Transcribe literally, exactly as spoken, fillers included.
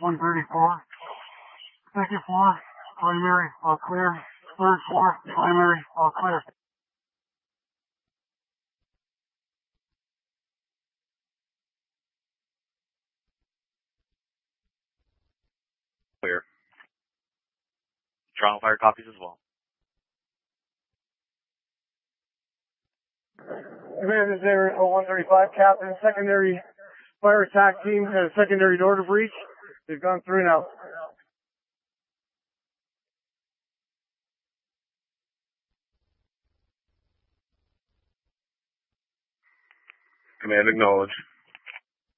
one thirty-four. Second floor, primary, all clear. Third floor, primary, all clear. Clear. Toronto Fire copies as well. Command is there, one thirty-five, Captain. Secondary fire attack team has a secondary door to breach. They've gone through now. Command acknowledged.